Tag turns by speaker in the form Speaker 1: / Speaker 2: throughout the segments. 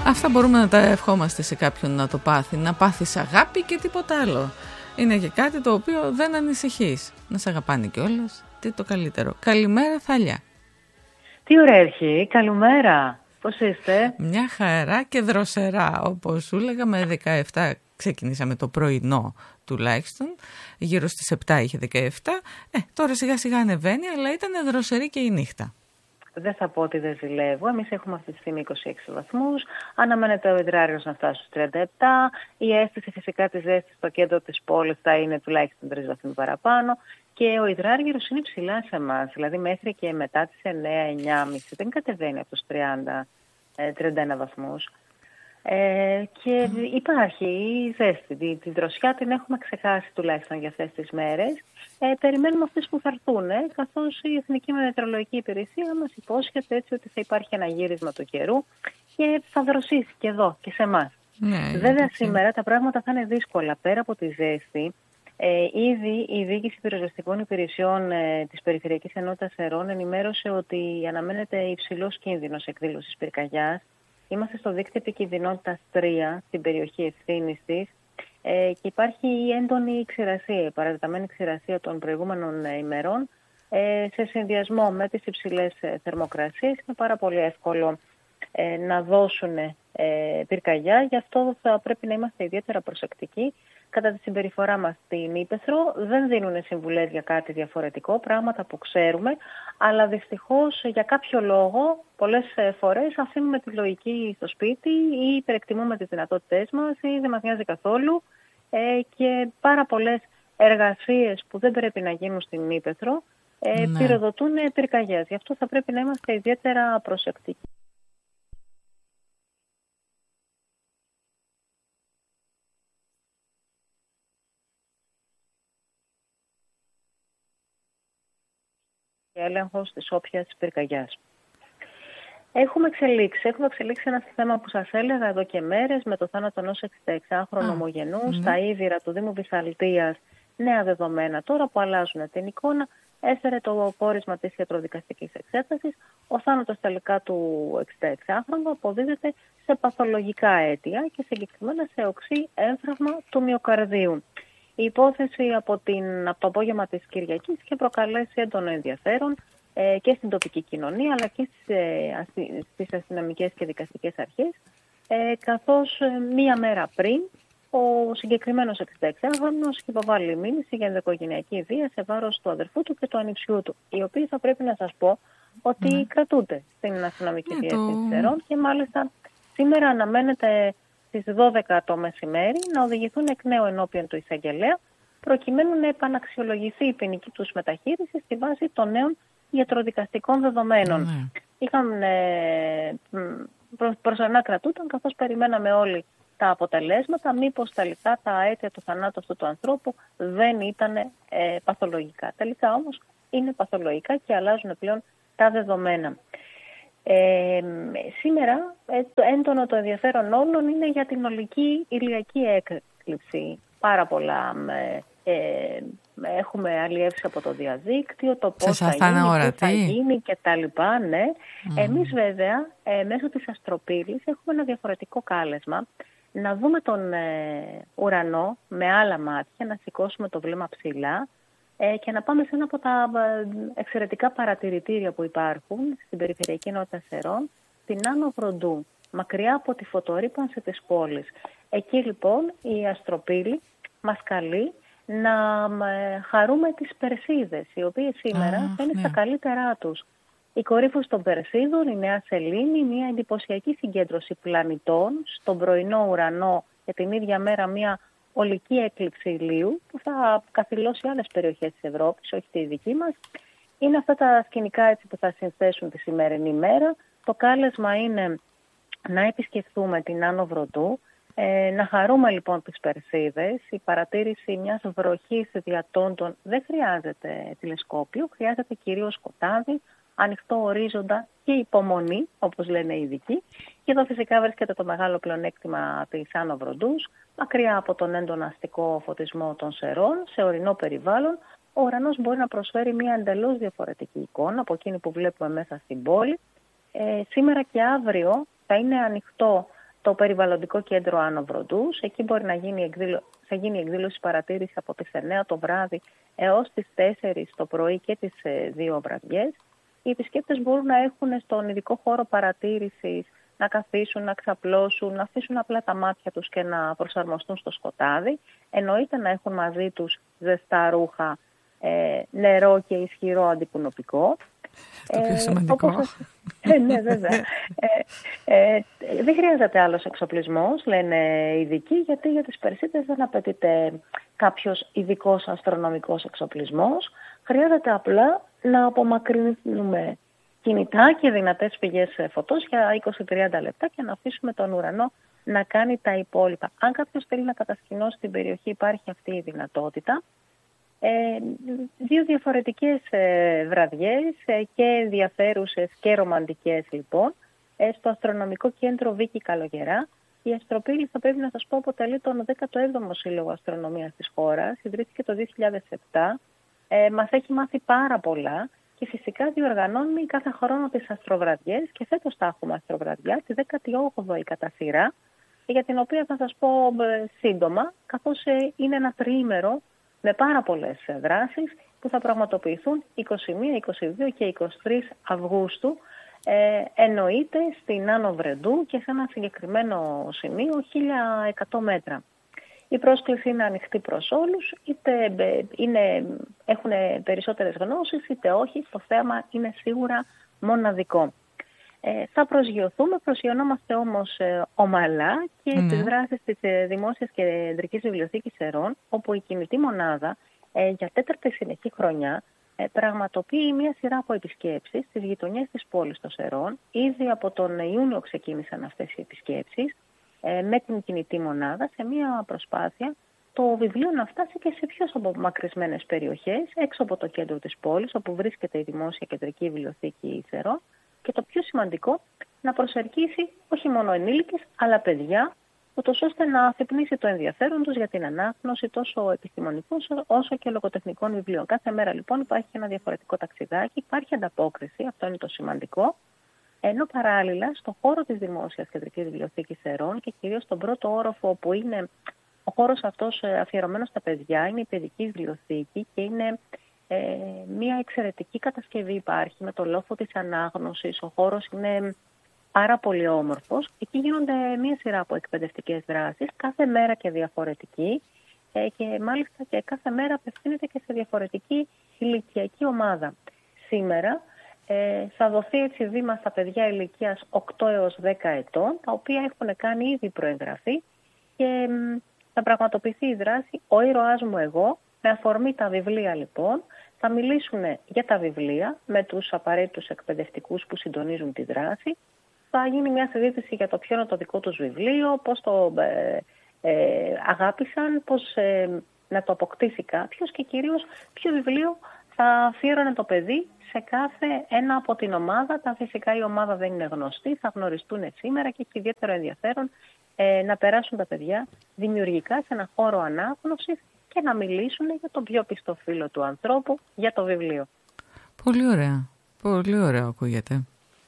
Speaker 1: Αυτά μπορούμε να τα ευχόμαστε σε κάποιον να το πάθει. Να πάθεις αγάπη και τίποτα άλλο. Είναι και κάτι το οποίο δεν ανησυχείς. Να σε αγαπάνε κιόλας. Τι το καλύτερο. Καλημέρα Θαλιά.
Speaker 2: Τι ωραία αρχή. Καλημέρα. Πώς είστε?
Speaker 1: Μια χαρά και δροσερά. Όπως σου έλεγα, με 17 ξεκινήσαμε το πρωινό τουλάχιστον. Γύρω στις 7 είχε 17. Τώρα σιγά σιγά ανεβαίνει, αλλά ήταν δροσερή και η νύχτα.
Speaker 2: Δεν θα πω ότι δεν ζηλεύω. Εμείς έχουμε αυτή τη στιγμή 26 βαθμούς. Αναμένεται ο υδράριος να φτάσει στους 37. Η αίσθηση φυσικά της ζέστης στο κέντρο της πόλης θα είναι τουλάχιστον 3 βαθμοί παραπάνω. Και ο υδράργυρος είναι ψηλά σε εμάς. Δηλαδή μέχρι και μετά τις 9-9.30 δεν κατεβαίνει από τους 30-31 βαθμούς. Και υπάρχει η ζέστη. Τη δροσιά την έχουμε ξεχάσει τουλάχιστον για αυτές τις μέρες. Περιμένουμε αυτές που θα έρθουν, καθώς η Εθνική Μετεωρολογική Υπηρεσία μας υπόσχεται έτσι ότι θα υπάρχει ένα γύρισμα του καιρού και θα δροσίσει και εδώ και σε εμάς. Βέβαια σήμερα τα πράγματα θα είναι δύσκολα. Πέρα από τη ζέστη, ήδη η Διοίκηση Πυροσβεστικών Υπηρεσιών της Περιφερειακής Ενότητας Σερών ενημέρωσε ότι αναμένεται υψηλός κίνδυνος εκδήλωσης πυρκαγιάς. Είμαστε στο δίκτυο επικινδυνότητας 3, στην περιοχή ευθύνης της, και υπάρχει έντονη ξηρασία, παρατεταμένη ξηρασία των προηγούμενων ημερών, σε συνδυασμό με τις υψηλές θερμοκρασίες. Είναι πάρα πολύ εύκολο να δώσουν πυρκαγιά, γι' αυτό θα πρέπει να είμαστε ιδιαίτερα προσεκτικοί κατά τη συμπεριφορά μας στην ύπαιθρο. Δεν δίνουν συμβουλές για κάτι διαφορετικό, πράγματα που ξέρουμε, αλλά δυστυχώς για κάποιο λόγο πολλές φορές αφήνουμε τη λογική στο σπίτι ή υπερεκτιμούμε τις δυνατότητές μας ή δεν μας νοιάζει καθόλου, και πάρα πολλές εργασίες που δεν πρέπει να γίνουν στην ύπαιθρο πυροδοτούν πυρκαγιές. Γι' αυτό θα πρέπει να είμαστε ιδιαίτερα προσεκτικοί. Έλεγχος της όποιας πυρκαγιάς. Έχουμε εξελίξει ένα θέμα που σας έλεγα εδώ και μέρες με το θάνατο ενός 66χρονου ομογενού στα Ήβυρα του Δήμου Βυθαλτίας. Νέα δεδομένα τώρα που αλλάζουν την εικόνα. Έφερε το πόρισμα της ιατροδικαστικής εξέτασης. Ο θάνατος τελικά του 66χρονου αποδίδεται σε παθολογικά αίτια και συγκεκριμένα σε οξύ έμφραγμα του μυοκαρδίου. Η υπόθεση από το απόγευμα της Κυριακής είχε προκαλέσει έντονο ενδιαφέρον και στην τοπική κοινωνία αλλά και στις αστυνομικές και δικαστικές αρχές, καθώς μία μέρα πριν ο συγκεκριμένος 66χρονος είχε υποβάλει μήνυση για ενδοοικογενειακή βία σε βάρος του αδερφού του και του ανιψιού του, οι οποίοι θα πρέπει να σας πω ότι κρατούνται στην αστυνομική διεύθυνση Σερών και μάλιστα σήμερα αναμένεται στις 12 το μεσημέρι να οδηγηθούν εκ νέου ενώπιον του εισαγγελέα, προκειμένου να επαναξιολογηθεί η ποινική τους μεταχείριση στη βάση των νέων ιατροδικαστικών δεδομένων. Είχαν προσωρινά κρατούνταν, καθώς περιμέναμε όλοι τα αποτελέσματα, μήπως τελικά τα αίτια του θανάτου αυτού του ανθρώπου δεν ήταν παθολογικά. Τελικά όμως είναι παθολογικά και αλλάζουν πλέον τα δεδομένα. Σήμερα το έντονο το ενδιαφέρον όλων είναι για την ολική ηλιακή έκλειψη. Πάρα πολλά έχουμε αλλιεύσει από το διαδίκτυο, το πώς θα γίνει, θα γίνει κτλ. Ναι. Εμείς βέβαια μέσω της αστροπύλης έχουμε ένα διαφορετικό κάλεσμα, να δούμε τον ουρανό με άλλα μάτια, να σηκώσουμε το βλέμμα ψηλά και να πάμε σε ένα από τα εξαιρετικά παρατηρητήρια που υπάρχουν στην Περιφερειακή Ενότητα Σερών, την Άνω Βροντού, μακριά από τη φωτορρύπανση της πόλης. Εκεί λοιπόν η αστροπύλη μας καλεί να χαρούμε τις Περσίδες, οι οποίες σήμερα θα είναι στα καλύτερά τους. Η κορύφωση των Περσίδων, η Νέα Σελήνη, μια εντυπωσιακή συγκέντρωση πλανητών στον πρωινό ουρανό και την ίδια μέρα μια ολική έκλειψη ηλίου που θα καθυλώσει άλλες περιοχές της Ευρώπης, όχι τη δική μας. Είναι αυτά τα σκηνικά έτσι που θα συνθέσουν τη σημερινή μέρα. Το κάλεσμα είναι να επισκεφθούμε την Άνω Βροντού, να χαρούμε λοιπόν τις Περσίδες. Η παρατήρηση μιας βροχής διατόντων δεν χρειάζεται τηλεσκόπιο, χρειάζεται κυρίως σκοτάδι, ανοιχτό ορίζοντα και υπομονή, όπως λένε οι ειδικοί. Και εδώ φυσικά βρίσκεται το μεγάλο πλεονέκτημα της Άνω Βροντούς, μακριά από τον έντονα αστικό φωτισμό των Σερών, σε ορεινό περιβάλλον. Ο ουρανός μπορεί να προσφέρει μια εντελώς διαφορετική εικόνα από εκείνη που βλέπουμε μέσα στην πόλη. Σήμερα και αύριο θα είναι ανοιχτό το περιβαλλοντικό κέντρο Άνω Βροντούς. Εκεί μπορεί να γίνει θα γίνει εκδήλωση παρατήρηση από τις 9 το βράδυ έως τις 4 το πρωί και τις 2 βραδιές. Οι επισκέπτες μπορούν να έχουν στον ειδικό χώρο παρατήρησης, να καθίσουν, να ξαπλώσουν, να αφήσουν απλά τα μάτια τους και να προσαρμοστούν στο σκοτάδι. Εννοείται να έχουν μαζί τους ζεστά ρούχα, νερό και ισχυρό αντικουνοπικό.
Speaker 1: Το πιο σημαντικό.
Speaker 2: Ναι, βέβαια. Δεν χρειάζεται άλλος εξοπλισμός, λένε οι ειδικοί, γιατί για τις Περσίδες δεν απαιτείται κάποιος ειδικός αστρονομικός εξοπλισμός. Χρειάζεται απλά να απομακρύνουμε κινητά και δυνατές πηγές φωτός για 20-30 λεπτά και να αφήσουμε τον ουρανό να κάνει τα υπόλοιπα. Αν κάποιος θέλει να κατασκηνώσει την περιοχή, υπάρχει αυτή η δυνατότητα. 2 διαφορετικές βραδιές και ενδιαφέρουσες και ρομαντικές λοιπόν στο Αστρονομικό Κέντρο Βίκη Καλογερά. Η Αστροπύλη, θα πρέπει να σας πω, αποτελεί τον 17ο Σύλλογο Αστρονομίας της χώρας. Ιδρύθηκε το 2007. Μας έχει μάθει πάρα πολλά και φυσικά διοργανώνει κάθε χρόνο τις αστροβραδιές και φέτος θα έχουμε αστροβραδιά, τη 18η κατά σειρά, για την οποία θα σας πω σύντομα, καθώς είναι ένα τριήμερο με πάρα πολλές δράσεις που θα πραγματοποιηθούν 21, 22 και 23 Αυγούστου. Εννοείται στην Άνω Βρεντού και σε ένα συγκεκριμένο σημείο 1100 μέτρα. Η πρόσκληση είναι ανοιχτή προς όλους, είτε έχουν περισσότερες γνώσεις είτε όχι, το θέμα είναι σίγουρα μοναδικό. Θα προσγειωνόμαστε όμως ομαλά και τις δράσεις της Δημόσιας και Κεντρικής Βιβλιοθήκης Σερών, όπου η κινητή μονάδα για 4η συνεχή χρονιά πραγματοποιεί μια σειρά από επισκέψεις στις γειτονιές της πόλης των Σερών. Ήδη από τον Ιούνιο ξεκίνησαν αυτές οι επισκέψεις με την κινητή μονάδα, σε μια προσπάθεια το βιβλίο να φτάσει και σε πιο απομακρυσμένες περιοχές έξω από το κέντρο της πόλης, όπου βρίσκεται η Δημόσια Κεντρική Βιβλιοθήκη Σερών, και το πιο σημαντικό, να προσελκύσει όχι μόνο ενήλικες αλλά παιδιά, ούτως ώστε να αφυπνίσει το ενδιαφέρον τους για την ανάγνωση τόσο επιστημονικών όσο και λογοτεχνικών βιβλίων. Κάθε μέρα λοιπόν υπάρχει ένα διαφορετικό ταξιδάκι, υπάρχει ανταπόκριση, αυτό είναι το σημαντικό. Ενώ παράλληλα στον χώρο της Δημόσιας Κεντρικής Βιβλιοθήκης Σερών και κυρίως στον πρώτο όροφο, που είναι ο χώρος αυτός αφιερωμένος στα παιδιά, είναι η παιδική βιβλιοθήκη και είναι μια εξαιρετική κατασκευή υπάρχει με το λόφο της ανάγνωσης. Ο χώρος είναι πάρα πολύ όμορφος. Εκεί γίνονται μια σειρά από εκπαιδευτικές δράσεις, κάθε μέρα και διαφορετική, και μάλιστα και κάθε μέρα απευθύνεται και σε διαφορετική ηλικιακή ομάδα. Σήμερα θα δοθεί έτσι βήμα στα παιδιά ηλικίας 8 έως 10 ετών, τα οποία έχουν κάνει ήδη προεγγραφή, και θα πραγματοποιηθεί η δράση «Ο ήρωάς μου εγώ». Με αφορμή τα βιβλία λοιπόν, θα μιλήσουν για τα βιβλία με τους απαραίτητους εκπαιδευτικούς που συντονίζουν τη δράση. Θα γίνει μια συζήτηση για το ποιο είναι το δικό τους βιβλίο, πώς το αγάπησαν, πώς να το αποκτήσει κάποιος και κυρίως ποιο βιβλίο θα αφιέρωνε το παιδί σε κάθε ένα από την ομάδα. Τα φυσικά η ομάδα δεν είναι γνωστή, θα γνωριστούν σήμερα και έχει ιδιαίτερο ενδιαφέρον να περάσουν τα παιδιά δημιουργικά σε ένα χώρο ανάγνωσης και να μιλήσουν για τον πιο πιστό φίλο του ανθρώπου, για το βιβλίο.
Speaker 1: Πολύ ωραία. Πολύ ωραίο ακούγεται.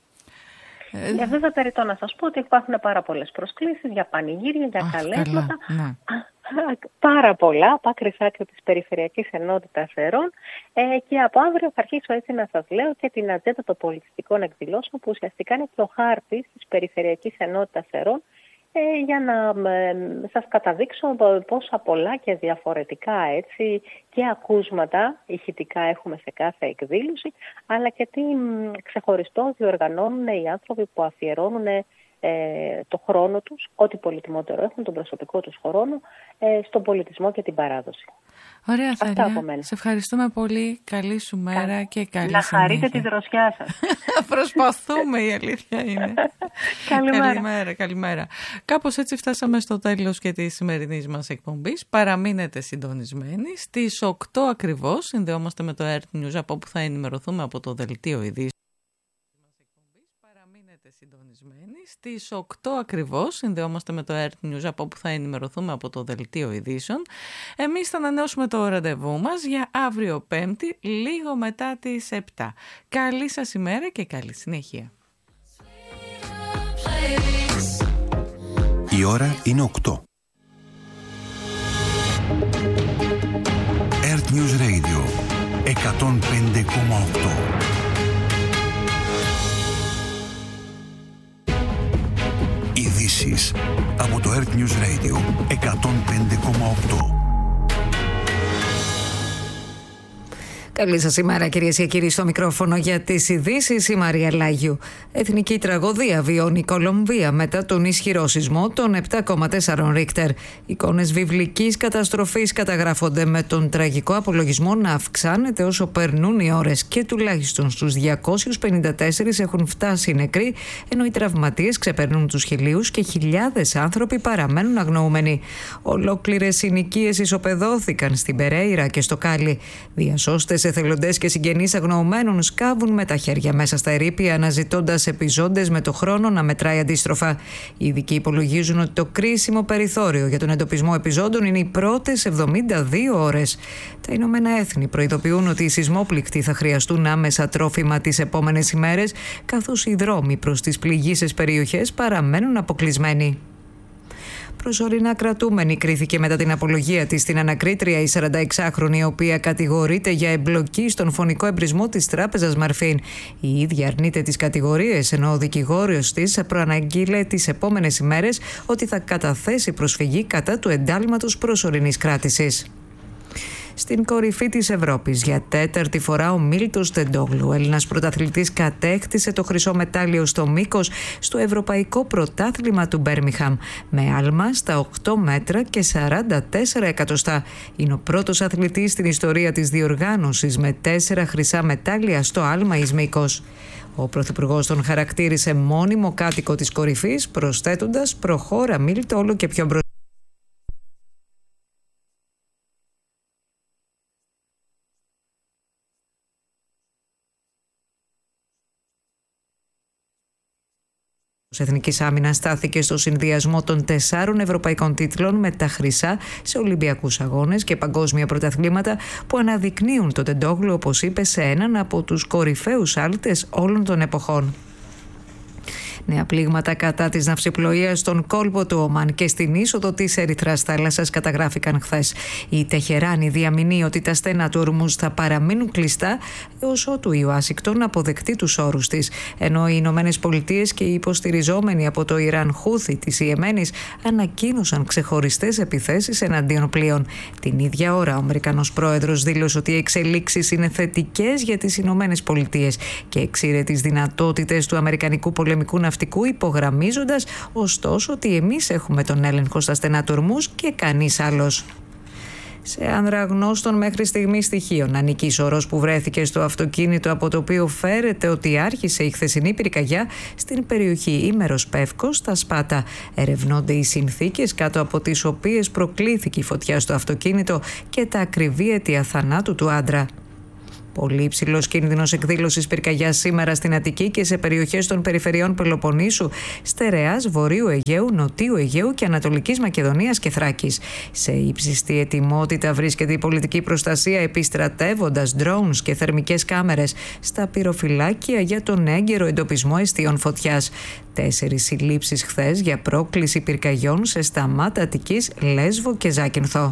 Speaker 2: Βέβαια, περιττό να σας πω ότι υπάρχουν πάρα πολλές προσκλήσεις για πανηγύρια, για καλέσματα. Ναι. Πάρα πολλά, από άκρη σ' άκρη της Περιφερειακής Ενότητας Σερών, και από αύριο θα αρχίσω έτσι να σας λέω και την ατζέντα των πολιτιστικών εκδηλώσεων, που ουσιαστικά είναι και ο χάρτης της Περιφερειακής Ενότητας Σερών, για να σας καταδείξω πόσα πολλά και διαφορετικά έτσι και ακούσματα ηχητικά έχουμε σε κάθε εκδήλωση, αλλά και τι ξεχωριστό διοργανώνουν οι άνθρωποι που αφιερώνουν το χρόνο τους, ό,τι πολυτιμότερο έχουν, τον προσωπικό τους χρόνο, στον πολιτισμό και την παράδοση.
Speaker 1: Ωραία, Θαλία. Σε ευχαριστούμε πολύ. Καλή σου μέρα και καλή
Speaker 2: να
Speaker 1: συνέχεια.
Speaker 2: Να χαρείτε τη δροσιά σας.
Speaker 1: Προσπαθούμε, η αλήθεια είναι.
Speaker 2: Καλημέρα.
Speaker 1: Καλημέρα. Κάπως έτσι φτάσαμε στο τέλος και της σημερινής μας εκπομπής. Παραμείνετε συντονισμένοι. Στις 8 ακριβώς συνδεόμαστε με το Earth News, από όπου θα ενημερωθούμε από το Δελτίο Ειδήσεων. Συντονισμένοι. Στις 8 ακριβώς συνδεόμαστε με το Earth News, από όπου θα ενημερωθούμε από το Δελτίο Ειδήσεων. Εμείς θα ανανεώσουμε το ραντεβού μας για αύριο Πέμπτη, λίγο μετά τις 7. Καλή σας ημέρα και καλή συνέχεια.
Speaker 3: Η ώρα είναι 8. Earth News Radio 105,8. Ειδήσεις από το Earth News Radio 105,8.
Speaker 4: Καλή σας ημέρα, κυρίες και κύριοι, στο μικρόφωνο για τις ειδήσεις η Μαρία Λάγιου. Εθνική τραγωδία βιώνει η Κολομβία μετά τον ισχυρό σεισμό των 7,4 Ρίχτερ. Εικόνες βιβλικής καταστροφής καταγράφονται, με τον τραγικό απολογισμό να αυξάνεται όσο περνούν οι ώρες και τουλάχιστον στους 254 έχουν φτάσει νεκροί, ενώ οι τραυματίες ξεπερνούν τους 1.000 και χιλιάδες άνθρωποι παραμένουν αγνοούμενοι. Ολόκληρες συνοικίες ισοπεδώθηκαν στην Περέιρα και στο Κάλι. Διασώστες, εθελοντές και συγγενείς αγνοωμένων σκάβουν με τα χέρια μέσα στα ερείπια, αναζητώντας επιζώντες με το χρόνο να μετράει αντίστροφα. Οι ειδικοί υπολογίζουν ότι το κρίσιμο περιθώριο για τον εντοπισμό επιζώντων είναι οι πρώτες 72 ώρες. Τα Ηνωμένα Έθνη προειδοποιούν ότι οι σεισμόπληκτοι θα χρειαστούν άμεσα τρόφιμα τις επόμενες ημέρες, καθώς οι δρόμοι προς τις πληγείσες περιοχές παραμένουν αποκλεισμένοι. Προσωρινά κρατούμενη κρίθηκε μετά την απολογία της στην ανακρίτρια η 46χρονη, η οποία κατηγορείται για εμπλοκή στον φωνικό εμπρισμό της τράπεζας Μαρφίν. Η ίδια αρνείται τις κατηγορίες, ενώ ο δικηγόρος της προαναγγείλε τις επόμενες ημέρες ότι θα καταθέσει προσφυγή κατά του εντάλματος προσωρινής κράτησης. Στην κορυφή της Ευρώπης για τέταρτη φορά ο Μίλτος Τεντόγλου, Έλληνας πρωταθλητής, κατέκτησε το χρυσό μετάλλιο στο μήκος στο Ευρωπαϊκό Πρωτάθλημα του Μπέρμιχαμ με άλμα στα 8 μέτρα και 44 εκατοστά. Είναι ο πρώτος αθλητής στην ιστορία της διοργάνωσης με 4 χρυσά μετάλλια στο άλμα εις μήκος. Ο Πρωθυπουργός τον χαρακτήρισε μόνιμο κάτοικο της κορυφής, προσθέτοντας «Προχώρα Μίλτο όλο και πιο μπροστά». Εθνικής Άμυνας στάθηκε στο συνδυασμό των 4 ευρωπαϊκών τίτλων με τα χρυσά σε Ολυμπιακούς Αγώνες και παγκόσμια πρωταθλήματα, που αναδεικνύουν τον Τεντόγλου, όπως είπε, σε έναν από τους κορυφαίους άλτες όλων των εποχών. Νέα πλήγματα κατά της ναυσιπλοείας στον κόλπο του Ομάν και στην είσοδο της Ερυθράς θάλασσας καταγράφηκαν χθες. Η Τεχεράνη διαμηνύει ότι τα στενά του Ορμούζ θα παραμείνουν κλειστά έως ότου η Ουάσιγκτον αποδεκτεί τους όρους της. Ενώ οι Ηνωμένες Πολιτείες και οι υποστηριζόμενοι από το Ιράν Χούθι της Ιεμένης ανακοίνωσαν ξεχωριστές επιθέσεις εναντίον πλοίων. Την ίδια ώρα, ο Αμερικανός πρόεδρος δήλωσε ότι οι εξελίξεις είναι θετικές για τις Ηνωμένες Πολιτείες και εξήρε τις δυνατότητες του αμερικανικού πολεμικού ναυτικού, υπογραμμίζοντας ωστόσο ότι εμείς έχουμε τον έλεγχο στα στενά του Ορμούζ και κανείς άλλος. Σε ανδραγνώστων μέχρι στιγμή στοιχείων ανήκει η σωρός που βρέθηκε στο αυτοκίνητο από το οποίο φέρεται ότι άρχισε η χθεσινή πυρκαγιά στην περιοχή Ήμερος Πεύκος στα Σπάτα. Ερευνώνται οι συνθήκες κάτω από τις οποίες προκλήθηκε η φωτιά στο αυτοκίνητο και τα ακριβή αίτια θανάτου του άντρα. Πολύ υψηλός κίνδυνος εκδήλωσης πυρκαγιάς σήμερα στην Αττική και σε περιοχές των περιφερειών Πελοποννήσου, Στερεάς, Βορείου Αιγαίου, Νοτίου Αιγαίου και Ανατολικής Μακεδονίας και Θράκης. Σε ύψιστη ετοιμότητα βρίσκεται η πολιτική προστασία, επιστρατεύοντας drones και θερμικές κάμερες στα πυροφυλάκια για τον έγκαιρο εντοπισμό αιστείων φωτιάς. 4 συλλήψεις χθες για πρόκληση πυρκαγιών σε Σταμάτα Αττικής, Λέσβο και Ζάκυνθο.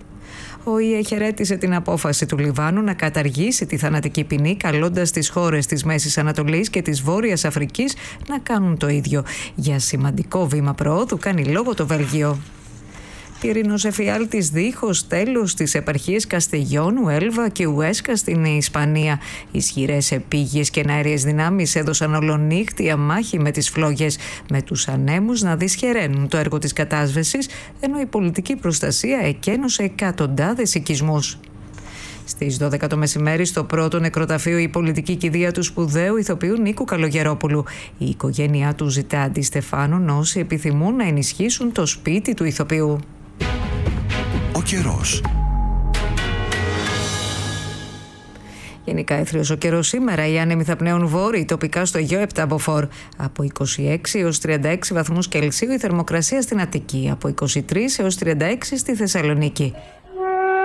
Speaker 4: Ο ΙΕ χαιρέτησε την απόφαση του Λιβάνου να καταργήσει τη θανατική ποινή, καλώντας τις χώρες της Μέσης Ανατολής και της Βόρειας Αφρικής να κάνουν το ίδιο. Για σημαντικό βήμα προόδου κάνει λόγο το Βέλγιο. Πυρηνός εφιάλτης δίχως τέλος στις επαρχίες Καστεγιών, Ουέλβα και Ουέσκα στην Ισπανία. Ισχυρές επίγειες και αέριες δυνάμεις έδωσαν ολονύχτια μάχη με τις φλόγες, με τους ανέμους να δυσχεραίνουν το έργο της κατάσβεσης, ενώ η πολιτική προστασία εκένωσε εκατοντάδες οικισμούς. Στις 12 το μεσημέρι, στο πρώτο νεκροταφείο, η πολιτική κηδεία του σπουδαίου ηθοποιού Νίκου Καλογερόπουλου. Η οικογένειά του ζητά αντιστεφάνων όσοι επιθυμούν να ενισχύσουν το σπίτι του ηθοποιού.
Speaker 3: Ο καιρός.
Speaker 4: Γενικά έθριος ο καιρός σήμερα. Οι άνεμοι θα πνέουν βόρειοι, τοπικά στο Αιγαίο 7 μποφόρ. Από 26 έως 36 βαθμούς Κελσίου η θερμοκρασία στην Αττική. Από 23 έως 36 στη Θεσσαλονίκη.